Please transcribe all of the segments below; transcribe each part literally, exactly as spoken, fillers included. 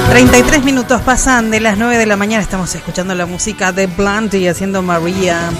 treinta y tres minutos pasan de las nueve de la mañana. Estamos escuchando la música de Blondie y haciendo María.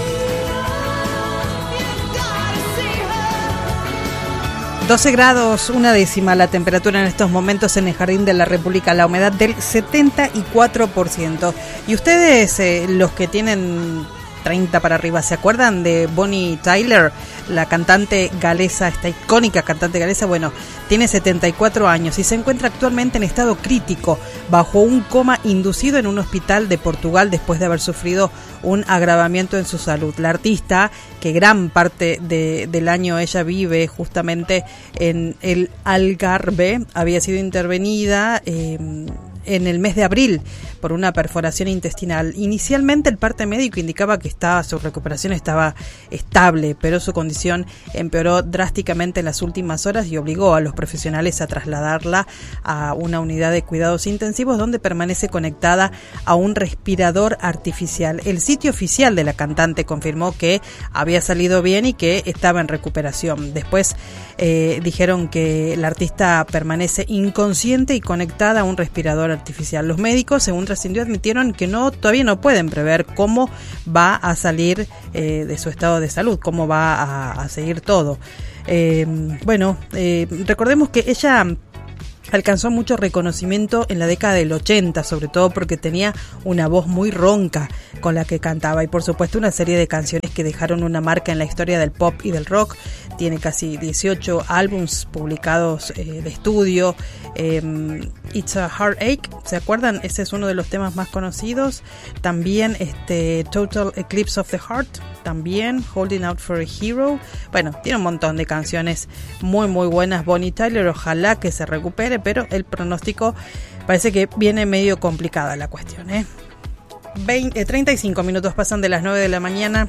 doce grados, una décima la temperatura en estos momentos en el Jardín de la República, la humedad del setenta y cuatro por ciento. Y ustedes, eh, los que tienen treinta para arriba, ¿se acuerdan de Bonnie Tyler, la cantante galesa, esta icónica cantante galesa? Bueno, tiene setenta y cuatro años y se encuentra actualmente en estado crítico, bajo un coma inducido en un hospital de Portugal después de haber sufrido un agravamiento en su salud. La artista, que gran parte de, del año ella vive justamente en el Algarve, había sido intervenida eh, en el mes de abril por una perforación intestinal. Inicialmente el parte médico indicaba que estaba, su recuperación estaba estable, pero su condición empeoró drásticamente en las últimas horas y obligó a los profesionales a trasladarla a una unidad de cuidados intensivos donde permanece conectada a un respirador artificial. El sitio oficial de la cantante confirmó que había salido bien y que estaba en recuperación. Después eh, dijeron que la artista permanece inconsciente y conectada a un respirador artificial. Los médicos, según trascendió, admitieron que no todavía no pueden prever cómo va a salir eh, de su estado de salud, cómo va a, a seguir todo. Eh, bueno, eh, recordemos que ella alcanzó mucho reconocimiento en la década del ochenta, sobre todo porque tenía una voz muy ronca con la que cantaba y por supuesto una serie de canciones que dejaron una marca en la historia del pop y del rock. Tiene casi dieciocho álbums publicados eh, de estudio. eh, It's a Heartache, ¿se acuerdan? Ese es uno de los temas más conocidos. También este Total Eclipse of the Heart, también Holding Out for a Hero. Bueno, tiene un montón de canciones muy muy buenas Bonnie Tyler, ojalá que se recupere, pero el pronóstico parece que viene medio complicada la cuestión, ¿eh? veinte, treinta y cinco minutos pasan de las nueve de la mañana.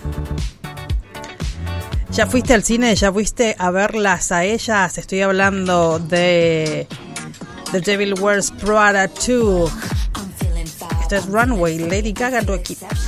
¿Ya fuiste al cine? ¿Ya fuiste a verlas a ellas? Estoy hablando de The Devil Wears Prada dos. Esto es Runway, Lady Gaga, tu equipo.